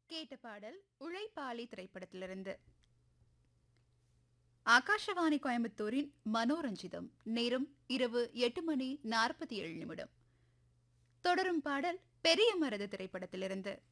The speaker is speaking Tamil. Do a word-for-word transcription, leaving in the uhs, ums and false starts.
கேட்ட பாடல் உழைப்பாளி திரைப்படத்திலிருந்து. ஆகாஷவாணி கோயம்புத்தூரின் மனோரஞ்சிதம். நேரம் இரவு எட்டு மணி நாற்பத்தி ஏழு நிமிடம். தொடரும் பாடல் பெரிய மருது திரைப்படத்திலிருந்து.